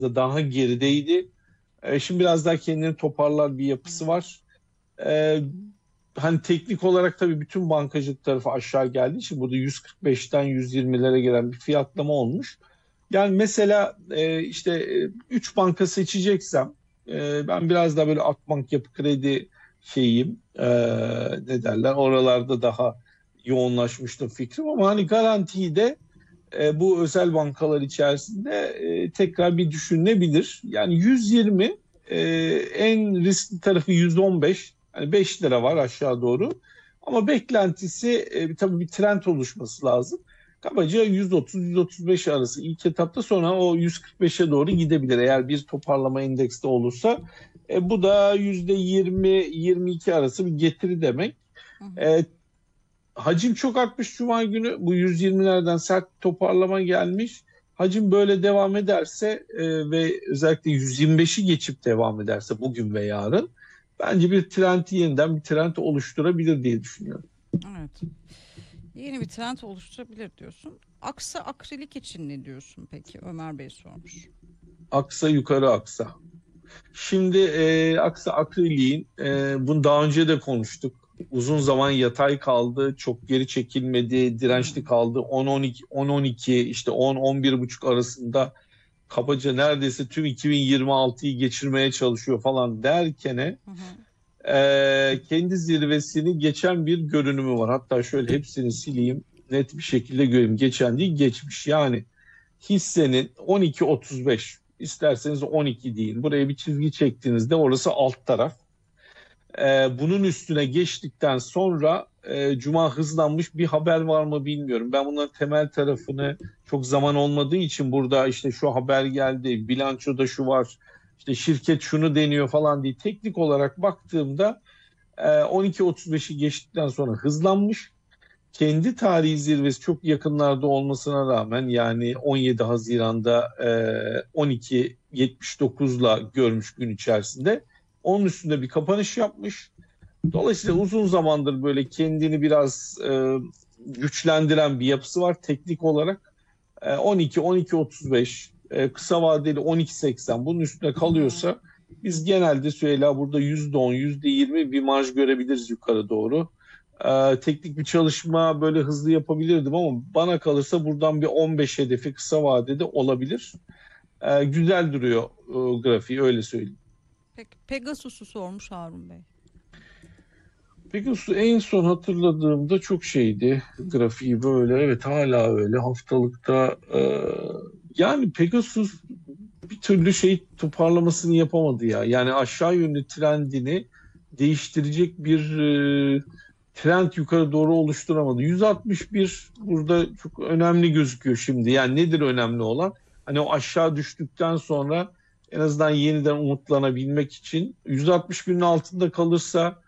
daha gerideydi. Şimdi biraz daha kendini toparlar bir yapısı var. E, Hani teknik olarak tabii bütün bankacılık tarafı aşağı geldiği için burada 145'ten 120'lere gelen bir fiyatlama olmuş. Yani mesela işte 3 banka seçeceksem ben biraz daha böyle Akbank, Yapı Kredi şeyim, ne derler, oralarda daha yoğunlaşmıştım fikrim, ama hani garantiyi de bu özel bankalar içerisinde tekrar bir düşünülebilir. Yani 120, en riskli tarafı 115. Yani 5 lira var aşağı doğru. Ama beklentisi tabii bir trend oluşması lazım. Kabaca 130-135 arası ilk etapta, sonra o 145'e doğru gidebilir eğer bir toparlama endekste olursa. Bu da %20-22 arası bir getiri demek. Hı hı. E, Hacim çok artmış Cuma günü. Bu 120'lerden sert toparlama gelmiş. Hacim böyle devam ederse ve özellikle 125'i geçip devam ederse bugün ve yarın, bence bir trend, yeniden bir trend oluşturabilir diye düşünüyorum. Evet. Yeni bir trend oluşturabilir diyorsun. Aksa akrilik için ne diyorsun peki? Ömer Bey sormuş. Aksa yukarı aksa. Şimdi aksa akriliğin, bunu daha önce de konuştuk. Uzun zaman yatay kaldı, çok geri çekilmedi, Hı hı. dirençli kaldı. 10-12, 10-12, işte 10-11,5 arasında kabaca neredeyse tüm 2026'yı geçirmeye çalışıyor falan derken Hı hı. kendi zirvesini geçen bir görünümü var. Hatta şöyle hepsini sileyim, net bir şekilde göreyim. Geçen değil, geçmiş. Yani hissenin 12.35, isterseniz 12 deyin. Buraya bir çizgi çektiğinizde orası alt taraf. Bunun üstüne geçtikten sonra Cuma hızlanmış, bir haber var mı bilmiyorum. Ben bunların temel tarafını, çok zaman olmadığı için burada işte şu haber geldi, bilançoda şu var, işte şirket şunu deniyor falan diye teknik olarak baktığımda 12.35'i geçtikten sonra hızlanmış. Kendi tarihi zirvesi çok yakınlarda olmasına rağmen, yani 17 Haziran'da 12.79'la görmüş gün içerisinde, onun üstünde bir kapanış yapmış. Dolayısıyla uzun zamandır böyle kendini biraz güçlendiren bir yapısı var teknik olarak. 12-12.35, kısa vadeli 12.80, bunun üstüne Hı hı. kalıyorsa biz genelde Süheyla burada %10, %20 bir marj görebiliriz yukarı doğru. Teknik bir çalışma böyle hızlı yapabilirdim ama bana kalırsa buradan bir 15 hedefi kısa vadede olabilir. Güzel duruyor grafiği, öyle söyleyeyim. Peki Pegasus'u sormuş Harun Bey. Pegasus en son hatırladığımda çok şeydi. Grafiği böyle, evet, hala öyle haftalıkta. Yani Pegasus bir türlü şey toparlamasını yapamadı ya. Yani aşağı yönlü trendini değiştirecek bir trend yukarı doğru oluşturamadı. 161 burada çok önemli gözüküyor şimdi. Yani nedir önemli olan? Hani o aşağı düştükten sonra en azından yeniden umutlanabilmek için 161'in altında kalırsa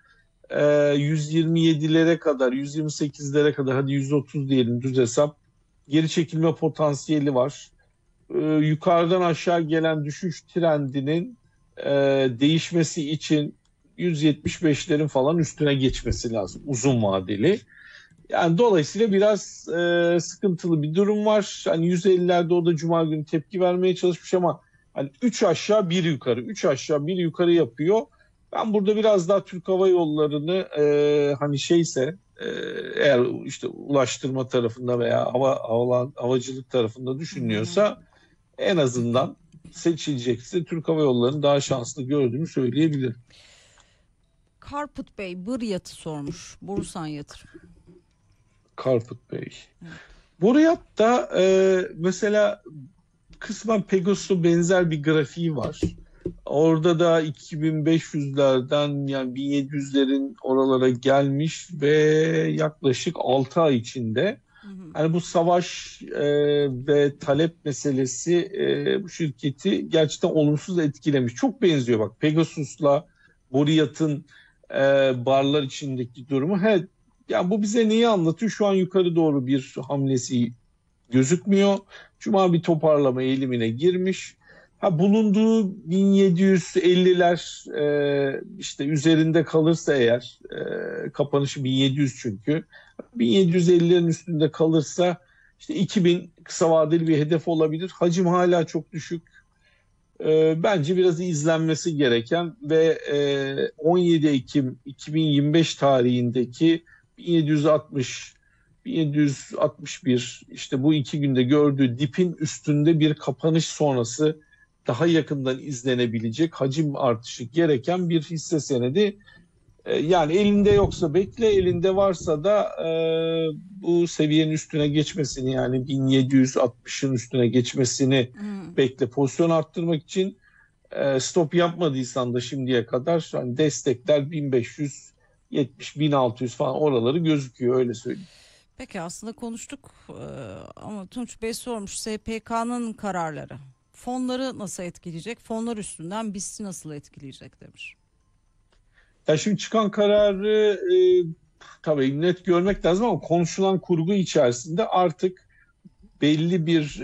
127'lere kadar, 128'lere kadar, hadi 130 diyelim düz hesap, geri çekilme potansiyeli var. Yukarıdan aşağı gelen düşüş trendinin e, değişmesi için 175'lerin falan üstüne geçmesi lazım uzun vadeli. Yani dolayısıyla biraz sıkıntılı bir durum var. Hani 150'lerde o da Cuma günü tepki vermeye çalışmış ama hani 3 aşağı bir yukarı, 3 aşağı bir yukarı yapıyor. Ben burada biraz daha Türk Hava Yolları'nı, hani şeyse, eğer işte ulaştırma tarafında veya havacılık tarafında Hı hı. düşünüyorsa, en azından seçilecekse Türk Hava Yolları'nı daha şanslı gördüğümü söyleyebilirim. Karput Bey Bıryat'ı sormuş. Borusan Yatırım. Karput Bey. Evet. Buraya da mesela kısmen Pegasus'a benzer bir grafiği var. Orada da 2500'lerden, yani 1700'lerin oralara gelmiş ve yaklaşık 6 ay içinde, Hı hı. hani bu savaş ve talep meselesi bu şirketi gerçekten olumsuz etkilemiş. Çok benziyor bak Pegasus'la Boryat'ın barlar içindeki durumu. Evet, yani bu bize neyi anlatıyor? Şu an yukarı doğru bir hamlesi gözükmüyor. Cuma bir toparlama eğilimine girmiş. Ha, bulunduğu 1750'ler işte üzerinde kalırsa eğer, kapanışı 1700 çünkü, 1750'lerin üstünde kalırsa işte 2000 kısa vadeli bir hedef olabilir. Hacim hala çok düşük. bence biraz izlenmesi gereken ve 17 Ekim 2025 tarihindeki 1760 1761 işte bu iki günde gördüğü dipin üstünde bir kapanış sonrası daha yakından izlenebilecek hacim artışı gereken bir hisse senedi. Yani elinde yoksa bekle, elinde varsa da bu seviyenin üstüne geçmesini, yani 1760'ın üstüne geçmesini bekle. Pozisyon arttırmak için stop yapmadıysan da şimdiye kadar hani destekler 1570, 1600 falan oraları gözüküyor, öyle söyleyeyim. Peki aslında konuştuk ama Tunç Bey sormuş, SPK'nın kararları fonları nasıl etkileyecek? Fonlar üstünden BIST'i nasıl etkileyecek demiş. Ya şimdi çıkan kararı tabii net görmek lazım ama konuşulan kurgu içerisinde artık belli bir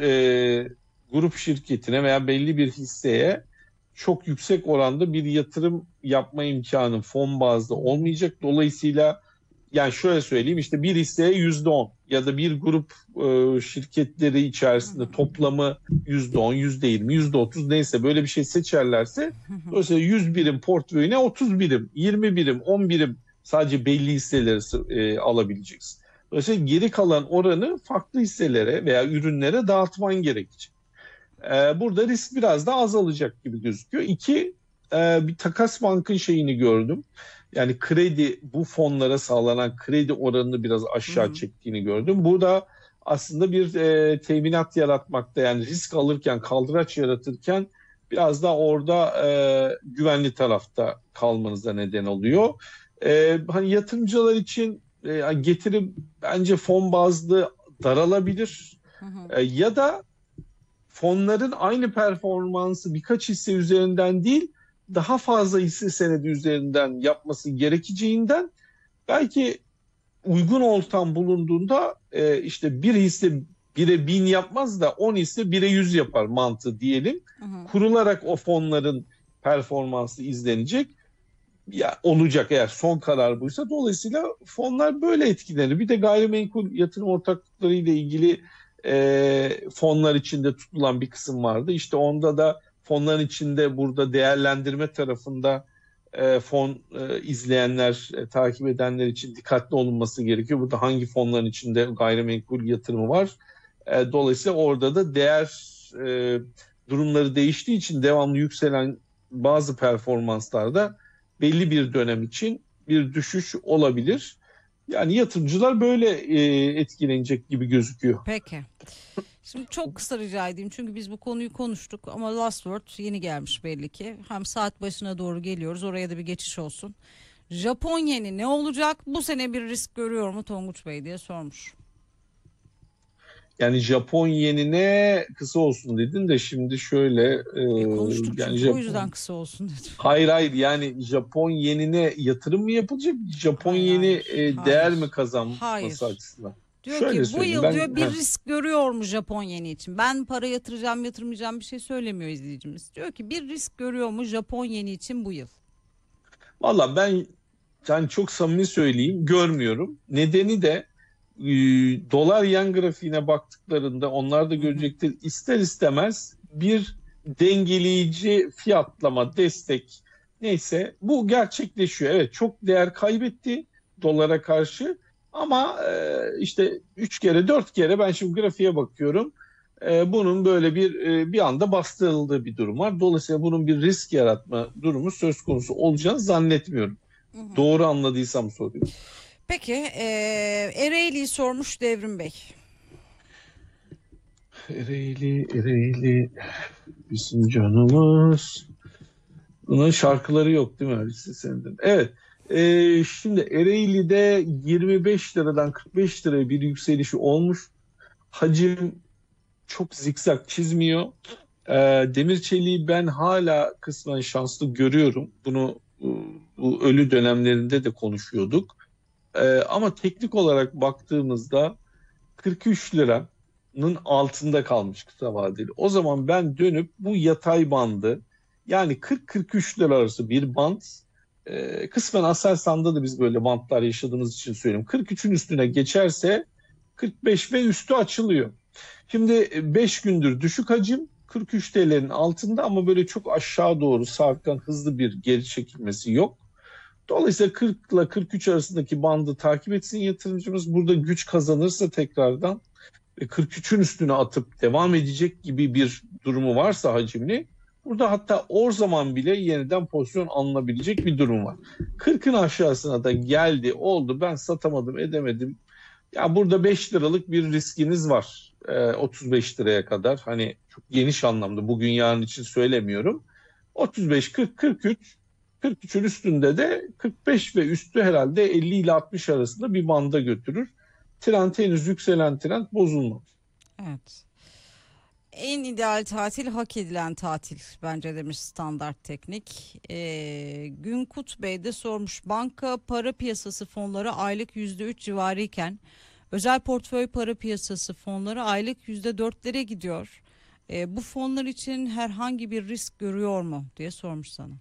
grup şirketine veya belli bir hisseye çok yüksek oranda bir yatırım yapma imkanı fon bazlı olmayacak. Dolayısıyla yani şöyle söyleyeyim, işte bir hisseye %10 ya da bir grup şirketleri içerisinde toplamı %10, %20, %30 neyse böyle bir şey seçerlerse dolayısıyla 100 birim portföyüne 30 birim, 20 birim, 10 birim sadece belli hisseleri alabileceksin. Dolayısıyla geri kalan oranı farklı hisselere veya ürünlere dağıtman gerekecek. Burada risk biraz da azalacak gibi gözüküyor. İki, bir takas bankın şeyini gördüm. Yani kredi, bu fonlara sağlanan kredi oranını biraz aşağı çektiğini gördüm. Bu da aslında bir teminat yaratmakta, yani risk alırken, kaldıraç yaratırken biraz da orada güvenli tarafta kalmanıza neden oluyor. Hani yatırımcılar için getirim bence fon bazlı daralabilir. Ya da fonların aynı performansı birkaç hisse üzerinden değil, daha fazla hisse senedi üzerinden yapması gerekeceğinden belki uygun ortam bulunduğunda işte bir hisse 1'e 1000 yapmaz da 10 hisse 1'e 100 yapar mantığı diyelim. Kurularak o fonların performansı izlenecek. Ya olacak eğer son karar buysa. Dolayısıyla fonlar böyle etkilenir. Bir de gayrimenkul yatırım ortaklıkları ile ilgili fonlar içinde tutulan bir kısım vardı. İşte onda da fonların içinde burada değerlendirme tarafında fon izleyenler, takip edenler için dikkatli olunması gerekiyor. Burada hangi fonların içinde gayrimenkul yatırımı var? Dolayısıyla orada da değer durumları değiştiği için devamlı yükselen bazı performanslarda belli bir dönem için bir düşüş olabilir. Yani yatırımcılar böyle etkilenecek gibi gözüküyor. Peki. Şimdi çok kısa rica edeyim çünkü biz bu konuyu konuştuk ama Last Word yeni gelmiş belli ki. Hem saat başına doğru geliyoruz, oraya da bir geçiş olsun. Japon yeni ne olacak? Bu sene bir risk görüyor mu Tonguç Bey diye sormuş. Yani Japon yenine kısa olsun dedin de şimdi şöyle konuştuk yani çünkü o yüzden kısa olsun dedim. Hayır, yani Japon yenine yatırım mı yapılacak? Japon yeni değer mi kazanması açısından? Diyor Şöyle ki bu yıl ben, diyor bir risk görüyor mu Japon yeni için? Ben para yatıracağım yatırmayacağım bir şey söylemiyor izleyicimiz. Diyor ki bir risk görüyor mu Japon yeni için bu yıl? valla ben yani çok samimi söyleyeyim, görmüyorum. Nedeni de dolar yen grafiğine baktıklarında onlar da görecektir. İster istemez bir dengeleyici fiyatlama, destek neyse bu gerçekleşiyor. Evet, çok değer kaybetti dolara karşı ama işte 3 kere 4 kere ben şimdi grafiğe bakıyorum. Bunun böyle bir anda bastırıldığı bir durum var. Dolayısıyla bunun bir risk yaratma durumu söz konusu olacağını zannetmiyorum. Doğru anladıysam soruyorum. Peki Ereğli'yi sormuş Devrim Bey. Ereğli bizim canımız. Bunun şarkıları yok değil mi Alice senden? Evet. Şimdi Ereğli'de 25 liradan 45 liraya bir yükselişi olmuş. Hacim çok zikzak çizmiyor. Demir çeliği ben hala kısmen şanslı görüyorum. Bunu bu ölü dönemlerinde de konuşuyorduk. Ama teknik olarak baktığımızda 43 liranın altında kalmış kısa vadeli. O zaman ben dönüp bu yatay bandı, yani 40-43 lira arası bir band, kısmen Aselsan'da da biz böyle bantlar yaşadığımız için söyleyeyim. 43'ün üstüne geçerse 45 ve üstü açılıyor. Şimdi 5 gündür düşük hacim, 43 TL'nin altında ama böyle çok aşağı doğru sarkan hızlı bir geri çekilmesi yok. Dolayısıyla 40 ile 43 arasındaki bandı takip etsin yatırımcımız. Burada güç kazanırsa tekrardan 43'ün üstüne atıp devam edecek gibi bir durumu varsa hacimli, burada hatta o zaman bile yeniden pozisyon alınabilecek bir durum var. 40'ın aşağısına da geldi, oldu, ben satamadım, edemedim. Ya burada 5 liralık bir riskiniz var. 35 liraya kadar. Hani çok geniş anlamda, bugün yarın için söylemiyorum. 35, 40, 43, 43'ün üstünde de 45 ve üstü herhalde 50 ile 60 arasında bir banda götürür. Trend henüz yükselen trend bozulmadı. Evet. En ideal tatil hak edilen tatil bence demiş Standart Teknik. Günkut Bey de sormuş. Banka para piyasası fonları aylık %3 civarıyken özel portföy para piyasası fonları aylık %4'lere gidiyor. Bu fonlar için herhangi bir risk görüyor mu diye sormuş sana.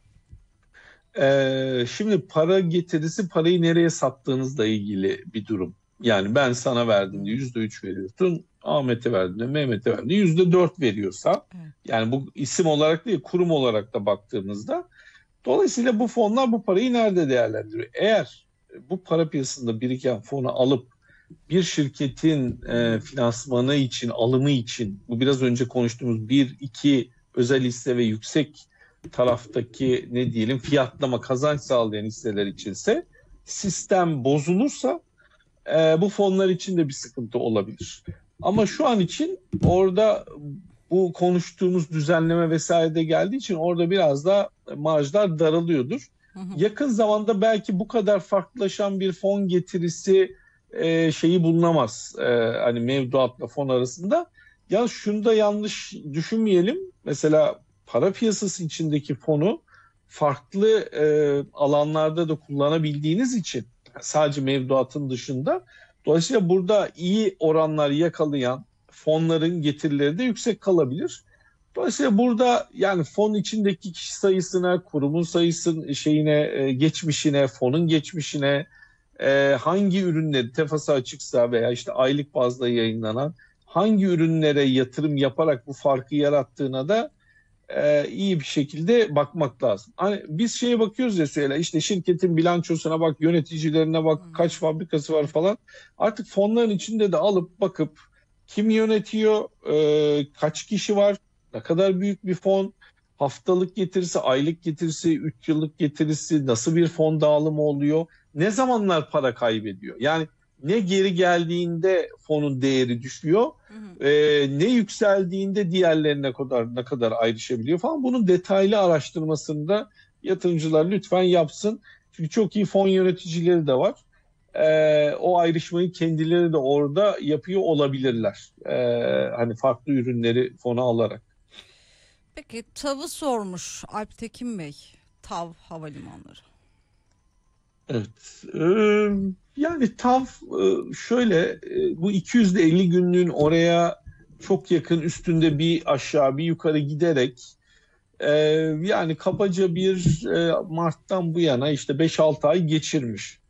Şimdi para getirisi, parayı nereye sattığınızla ilgili bir durum. Yani ben sana verdiğimde %3 veriyorsun, Ahmet'e verdiğinde, Mehmet'e verdiğinde %4 veriyorsa, Evet. yani bu isim olarak değil, kurum olarak da baktığımızda, dolayısıyla bu fonlar bu parayı nerede değerlendiriyor? Eğer bu para piyasasında biriken fonu alıp bir şirketin finansmanı için, alımı için, bu biraz önce konuştuğumuz bir iki özel hisse ve yüksek taraftaki ne diyelim fiyatlama, kazanç sağlayan hisseler içinse, sistem bozulursa bu fonlar için de bir sıkıntı olabilir. Ama şu an için orada bu konuştuğumuz düzenleme vesaire de geldiği için orada biraz da marjlar daralıyordur. Yakın zamanda belki bu kadar farklılaşan bir fon getirisi şeyi bulunamaz. Hani mevduatla fon arasında. Ya şunu da yanlış düşünmeyelim. Mesela para piyasası içindeki fonu farklı alanlarda da kullanabildiğiniz için, sadece mevduatın dışında, dolayısıyla burada iyi oranlar yakalayan fonların getirileri de yüksek kalabilir. Dolayısıyla burada yani fon içindeki kişi sayısına, kurumun sayısının geçmişine, fonun geçmişine, hangi ürünleri tefası açıksa veya işte aylık bazda yayınlanan hangi ürünlere yatırım yaparak bu farkı yarattığına da iyi bir şekilde bakmak lazım. Hani biz şeye bakıyoruz ya, söyle işte şirketin bilançosuna bak, yöneticilerine bak, kaç fabrikası var falan. Artık fonların içinde de alıp bakıp kim yönetiyor, kaç kişi var, ne kadar büyük bir fon, haftalık getirisi, aylık getirisi, 3 yıllık getirisi, nasıl bir fon dağılımı oluyor, ne zamanlar para kaybediyor. Yani ne geri geldiğinde fonun değeri düşüyor, ne yükseldiğinde diğerlerine ne kadar ayrışabiliyor falan. Bunun detaylı araştırmasını da yatırımcılar lütfen yapsın. Çünkü çok iyi fon yöneticileri de var. O ayrışmayı kendileri de orada yapıyor olabilirler. Hani farklı ürünleri fona alarak. Peki TAV'ı sormuş Alp Tekin Bey. TAV havalimanları. Evet. Yani TAV şöyle, bu 250 günlüğün oraya çok yakın, üstünde bir aşağı bir yukarı giderek, yani kabaca bir Mart'tan bu yana işte 5-6 ay geçirmiş.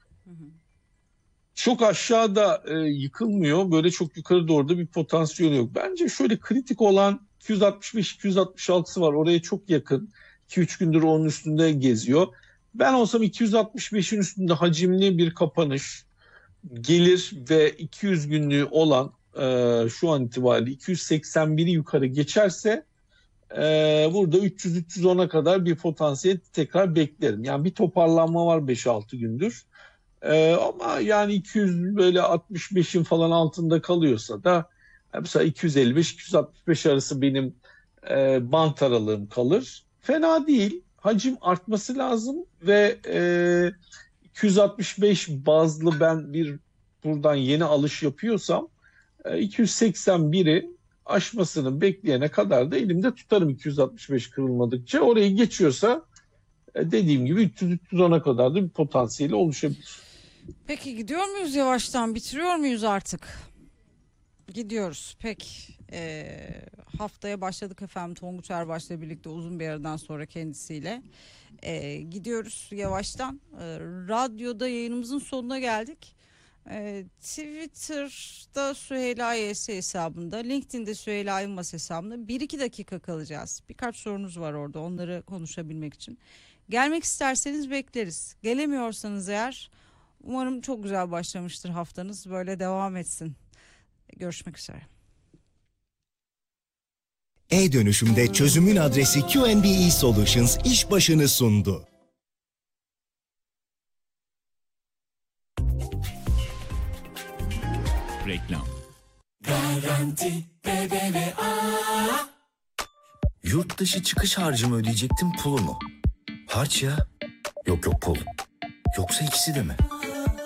Çok aşağıda yıkılmıyor. Böyle çok yukarı doğru da bir potansiyel yok. Bence şöyle kritik olan 265-266'sı var. Oraya çok yakın. 2-3 gündür onun üstünde geziyor. Ben olsam 265'in üstünde hacimli bir kapanış gelir ve 200 günlüğü olan şu an itibariyle 281'i yukarı geçerse burada 300-310'a kadar bir potansiyel tekrar beklerim. Yani bir toparlanma var 5-6 gündür. Ama yani 200 böyle 65'in falan altında kalıyorsa da mesela 255-265 arası benim bant aralığım kalır. Fena değil. Hacim artması lazım ve 265 bazlı ben bir buradan yeni alış yapıyorsam 281'i aşmasını bekleyene kadar da elimde tutarım 265 kırılmadıkça. Orayı geçiyorsa dediğim gibi 300-310'a kadar da bir potansiyeli oluşabilir. Peki gidiyor muyuz yavaştan? Bitiriyor muyuz artık? Gidiyoruz. Peki. Haftaya başladık efendim. Tonguç Erbaş'la birlikte uzun bir aradan sonra kendisiyle. Gidiyoruz yavaştan. Radyoda yayınımızın sonuna geldik. Twitter'da Süheyla YS hesabında, LinkedIn'de Süheyla Yılmaz hesabında 1-2 dakika kalacağız. Birkaç sorunuz var orada, onları konuşabilmek için. Gelmek isterseniz bekleriz. Gelemiyorsanız eğer, umarım çok güzel başlamıştır haftanız. Böyle devam etsin. Görüşmek üzere. E-dönüşümde çözümün adresi QNB Solutions iş başını sundu. Reklam. Garanti BBVA. Yurt dışı çıkış harcımı ödeyecektim, pulumu. Harç ya. Yok pul. Yoksa ikisi de mi?